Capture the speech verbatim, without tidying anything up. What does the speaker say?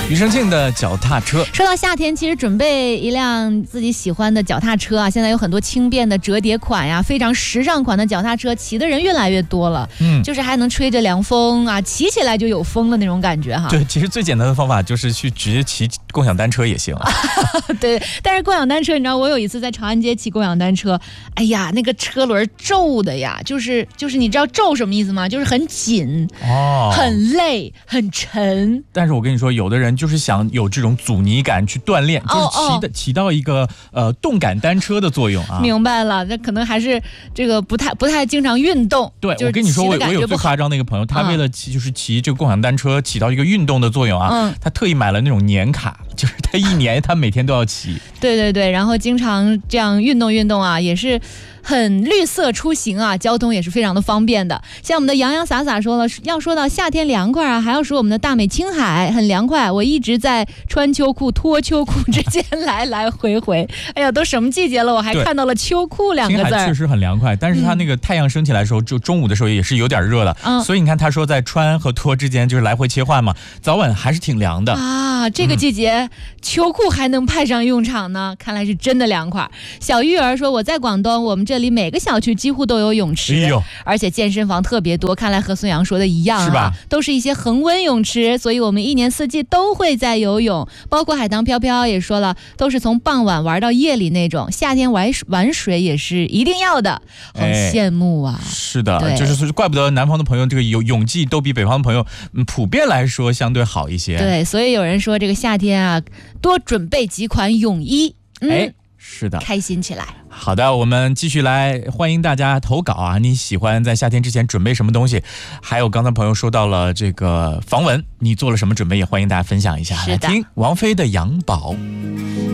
庾澄庆的脚踏车。 说到夏天，其实准备一辆自己喜欢的脚踏车啊，现在有很多轻便的折叠款呀，非常时尚款的脚踏车，骑的人越来越多了。嗯，就是还能吹着凉风啊，骑起来就有风的那种感觉哈。 对，其实最简单的方法就是去直接骑共享单车也行。 对，但是共享单车，你知道我有一次在长安街骑共享单车，哎呀，那个车轮皱的呀，就是就是你知道皱什么意思吗？就是很紧，哦，很累，很沉。 但是我跟你说，有的人就是想有这种阻尼感去锻炼，就是骑的、哦哦、骑到一个呃动感单车的作用啊。 明白了，那可能还是这个不太不太经常运动。 对，我跟你说，我我有最夸张的一个朋友，他为了骑就是骑这个共享单车起到一个运动的作用啊，嗯、他特意买了那种年卡，就是他一年他每天都要骑。 对对对，然后经常这样运动运动啊，也是很绿色出行啊，交通也是非常的方便的。像我们的洋洋洒洒说了，要说到夏天凉快啊，还要说我们的大美青海很凉快。我一直在穿秋裤脱秋裤之间来来回回，哎呀，都什么季节了，我还看到了秋裤两个字。 青海确实很凉快，但是它那个太阳升起来的时候，就中午的时候也是有点热了、嗯、所以你看他说在穿和脱之间就是来回切换嘛，早晚还是挺凉的啊。这个季节、嗯、秋裤还能派上用场呢，看来是真的凉快。小玉儿说，我在广东，我们这这里每个小区几乎都有泳池、哎、而且健身房特别多，看来和孙杨说的一样、啊、 是吧？ 都是一些恒温泳池，所以我们一年四季都会在游泳。包括海棠飘飘也说了，都是从傍晚玩到夜里那种，夏天玩玩水也是一定要的，好羡慕啊、哎、 是的，就是怪不得南方的朋友这个泳泳技都比北方的朋友、嗯、普遍来说相对好一些。 对，所以有人说这个夏天啊，多准备几款泳衣。 嗯、哎，是的， 开心起来。 好的，我们继续来欢迎大家投稿啊！你喜欢在夏天之前准备什么东西？还有刚才朋友说到了这个防蚊，你做了什么准备？也欢迎大家分享一下。来听王菲的《养宝》。